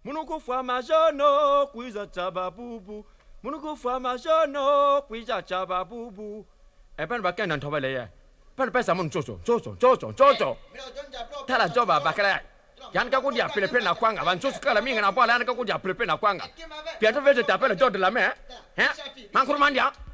Munuku fama jono kuiza chaba bubu. Munuku fama jono kuiza chaba bubu. Pen ba ken ntoba le ye. Pen pesa mun chocho. Tala joba bakala. Yan ka kudia pepe na kwanga ban chocho kala minga na bola yan ka kudia pepe na kwanga. Pia to vete tapela jodo la me. Hein? Mankur mandia.